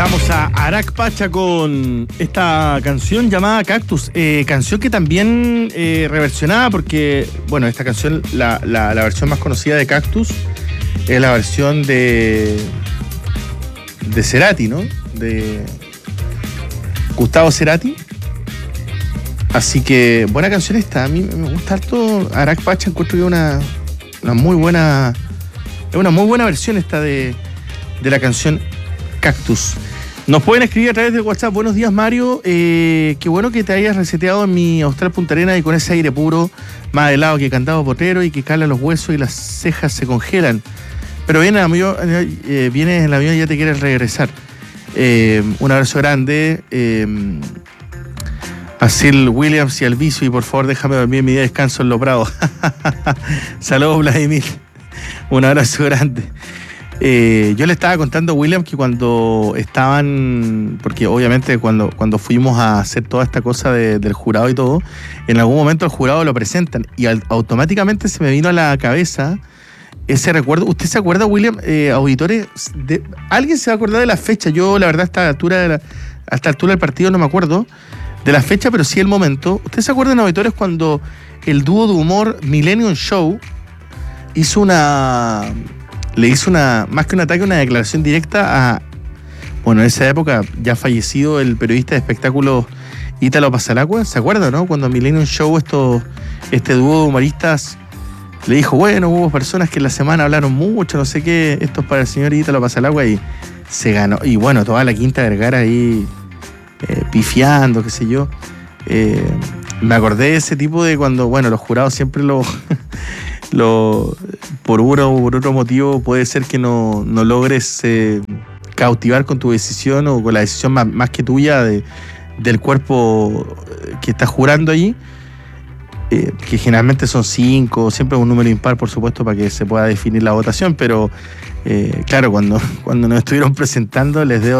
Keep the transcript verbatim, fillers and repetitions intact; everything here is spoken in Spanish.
Escuchamos a Arak Pacha con esta canción llamada Cactus, eh, canción que también eh, reversionada porque, bueno, esta canción, la, la, la versión más conocida de Cactus es la versión de de Cerati, ¿no? De Gustavo Cerati. Así que buena canción esta, a mí me gusta harto. Arak Pacha, encuentro que es una, una muy buena, es una muy buena versión esta de, de la canción Cactus. Nos pueden escribir a través del WhatsApp. Buenos días, Mario. Eh, qué bueno que te hayas reseteado en mi Austral Punta Arenas y con ese aire puro, más helado que cantado potero y que cala los huesos y las cejas se congelan. Pero viene, amigo, eh, vienes en el avión y ya te quieres regresar. Eh, un abrazo grande eh, a Sil Williams y al Vicio, y por favor déjame dormir en mi día de descanso en Los Prados. Saludos, Vladimir. Un abrazo grande. Eh, yo le estaba contando a William que cuando estaban, porque obviamente cuando, cuando fuimos a hacer toda esta cosa de, del jurado y todo, en algún momento el jurado lo presentan y al, automáticamente se me vino a la cabeza ese recuerdo. ¿Usted se acuerda, William, eh, auditores? De, ¿Alguien se va a acordar de la fecha? Yo la verdad a esta altura, de la, a esta altura del partido no me acuerdo de la fecha, pero sí el momento. ¿Ustedes se acuerdan, auditores, cuando el dúo de humor Millennium Show hizo una... le hizo una, más que un ataque, una declaración directa a, bueno, en esa época ya fallecido el periodista de espectáculos Ítalo Pasalacua? ¿Se acuerdan, no? Cuando Millennium Show, esto, este dúo de humoristas le dijo, bueno, hubo personas que en la semana hablaron mucho, no sé qué, esto es para el señor Ítalo Pasalacua, y se ganó. Y bueno, toda la Quinta Vergara ahí eh, pifiando, qué sé yo. Eh, me acordé de ese tipo de cuando, bueno, los jurados siempre lo... Lo, por uno o por otro motivo puede ser que no, no logres eh, cautivar con tu decisión o con la decisión más, más que tuya de, del cuerpo que estás jurando allí, eh, que generalmente son cinco, siempre es un número impar, por supuesto, para que se pueda definir la votación, pero eh, claro, cuando, cuando nos estuvieron presentando les debo